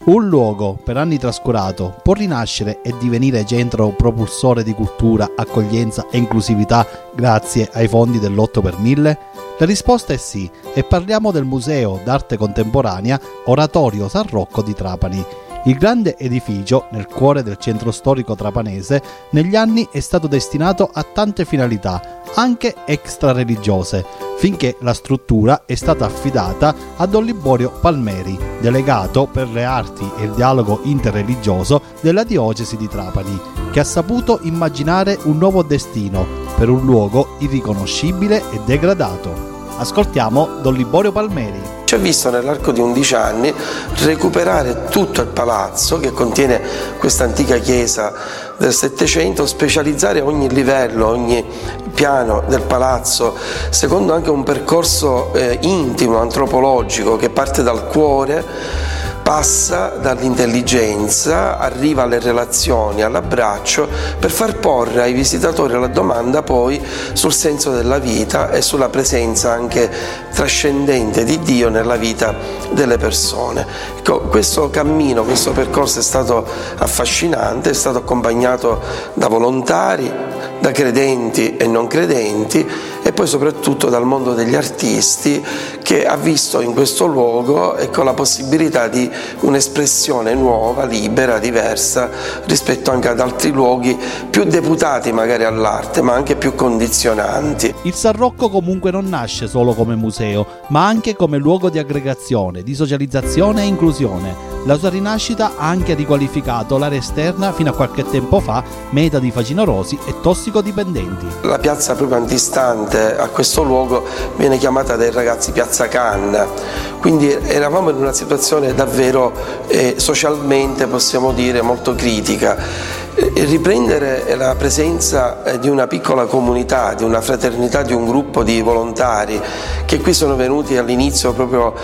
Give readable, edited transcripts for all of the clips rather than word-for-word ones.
Un luogo per anni trascurato può rinascere e divenire centro propulsore di cultura, accoglienza e inclusività grazie ai fondi dell'8 per 1000? La risposta è sì, e parliamo del Museo d'Arte Contemporanea Oratorio San Rocco di Trapani. Il grande edificio, nel cuore del centro storico trapanese, negli anni è stato destinato a tante finalità, anche extra-religiose, finché la struttura è stata affidata a Don Liborio Palmeri, delegato per le arti e il dialogo interreligioso della diocesi di Trapani, che ha saputo immaginare un nuovo destino per un luogo irriconoscibile e degradato. Ascoltiamo Don Liborio Palmeri. Ci ha visto nell'arco di 11 anni recuperare tutto il palazzo che contiene questa antica chiesa del Settecento, specializzare ogni livello, ogni piano del palazzo, secondo anche un percorso intimo, antropologico, che parte dal cuore, passa dall'intelligenza, arriva alle relazioni, all'abbraccio, per far porre ai visitatori la domanda poi sul senso della vita e sulla presenza anche trascendente di Dio nella vita delle persone. Ecco, questo cammino, questo percorso è stato affascinante, è stato accompagnato da volontari, da credenti e non credenti, e poi soprattutto dal mondo degli artisti, che ha visto in questo luogo, ecco, la possibilità di un'espressione nuova, libera, diversa rispetto anche ad altri luoghi più deputati magari all'arte, ma anche più condizionanti. Il San Rocco comunque non nasce solo come museo, ma anche come luogo di aggregazione, di socializzazione e inclusione. La sua rinascita ha anche riqualificato l'area esterna, fino a qualche tempo fa meta di facinorosi e tossicodipendenti. La piazza proprio antistante a questo luogo viene chiamata dai ragazzi Piazza Canna, quindi eravamo in una situazione davvero socialmente, possiamo dire, molto critica. Riprendere la presenza di una piccola comunità, di una fraternità, di un gruppo di volontari che qui sono venuti all'inizio proprio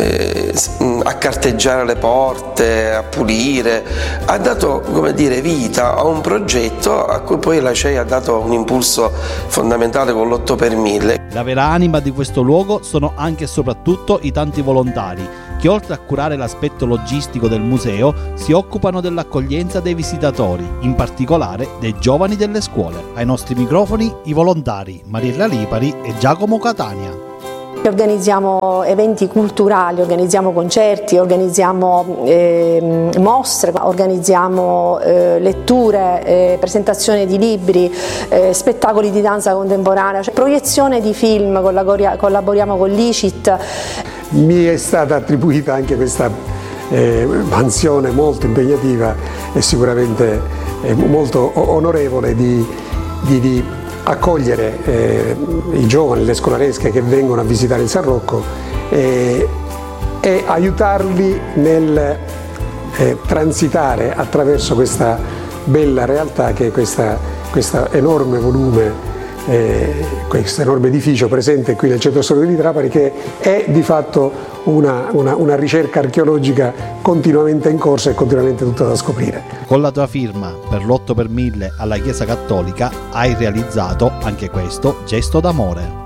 a carteggiare le porte, a pulire, ha dato, come dire, vita a un progetto a cui poi la CEI ha dato un impulso fondamentale con l'8 per 1000. La vera anima di questo luogo sono anche e soprattutto i tanti volontari, che oltre a curare l'aspetto logistico del museo si occupano dell'accoglienza dei visitatori, in particolare dei giovani delle scuole. Ai nostri microfoni i volontari Mariella Lipari e Giacomo Catania. Organizziamo eventi culturali, organizziamo concerti, organizziamo mostre, organizziamo letture, presentazioni di libri, spettacoli di danza contemporanea, proiezione di film, collaboriamo con l'ICIT. Mi è stata attribuita anche questa mansione molto impegnativa e sicuramente molto onorevole di accogliere i giovani, le scolaresche che vengono a visitare il San Rocco e aiutarli nel transitare attraverso questa bella realtà che è questo enorme volume, questo enorme edificio presente qui nel centro storico di Trapani, che è di fatto una ricerca archeologica continuamente in corso e continuamente tutta da scoprire. Con la tua firma per l'8 per 1000 alla Chiesa Cattolica hai realizzato anche questo gesto d'amore.